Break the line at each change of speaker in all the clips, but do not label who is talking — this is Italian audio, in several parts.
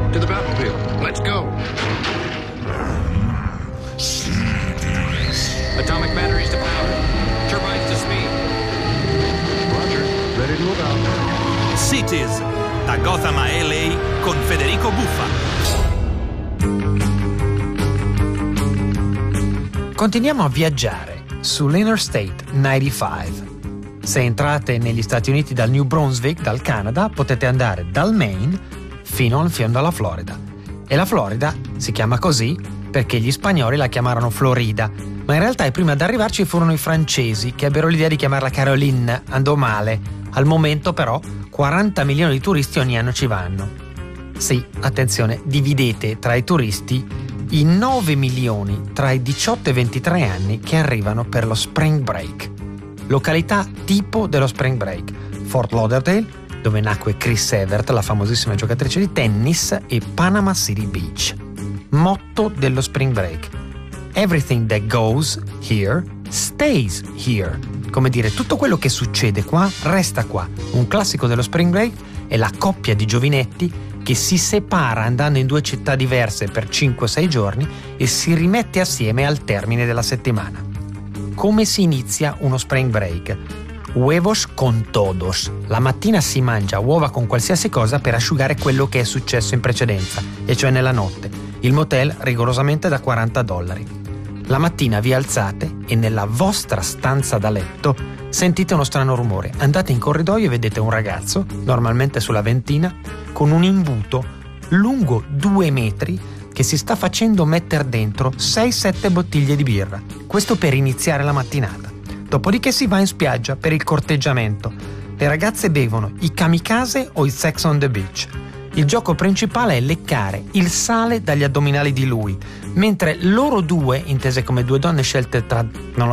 To the Batmobile. Let's go. Atomic batteries to power. Turbines to speed. Roger. Ready to move out.
Cities, da Gotham a LA con Federico Buffa.
Continuiamo a viaggiare sull'Interstate 95. Se entrate negli Stati Uniti dal New Brunswick, dal Canada, potete andare dal Maine fino al fiume della Florida. E la Florida si chiama così perché gli spagnoli la chiamarono Florida, ma in realtà prima ad arrivarci furono i francesi che ebbero l'idea di chiamarla Caroline. Andò male. Al momento però 40 milioni di turisti ogni anno ci vanno. Sì, attenzione, dividete tra i turisti i 9 milioni tra i 18 e i 23 anni che arrivano per lo Spring Break. Località tipo dello Spring Break: Fort Lauderdale, dove nacque Chris Evert, la famosissima giocatrice di tennis, e Panama City Beach. Motto dello Spring Break: Everything that goes here stays here. Come dire, tutto quello che succede qua resta qua. Un classico dello Spring Break è la coppia di giovinetti che si separa andando in due città diverse per 5-6 giorni e si rimette assieme al termine della settimana. Come si inizia uno Spring Break? Huevos con todos. La mattina si mangia uova con qualsiasi cosa per asciugare quello che è successo in precedenza, e cioè nella notte. Il motel rigorosamente da $40. La mattina vi alzate e nella vostra stanza da letto sentite uno strano rumore. Andate in corridoio e vedete un ragazzo, normalmente sulla ventina, con un imbuto lungo 2 metri che si sta facendo mettere dentro 6-7 bottiglie di birra. Questo per iniziare la mattinata. Dopodiché si va in spiaggia per il corteggiamento. Le ragazze bevono i kamikaze o il sex on the beach. Il gioco principale è leccare il sale dagli addominali di lui, mentre loro due, intese come due donne scelte tra,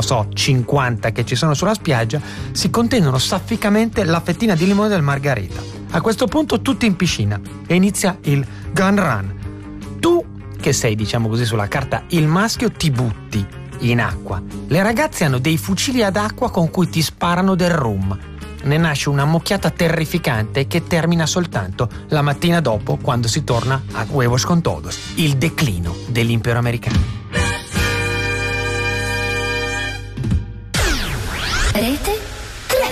50 che ci sono sulla spiaggia, si contendono safficamente la fettina di limone del margarita. A questo punto tutti in piscina e inizia il gun run. Tu, che sei diciamo così sulla carta il maschio, ti butti in acqua. Le ragazze hanno dei fucili ad acqua con cui ti sparano del rum. Ne nasce una mucchiata terrificante che termina soltanto la mattina dopo, quando si torna a Huevos con Todos, il declino dell'impero americano.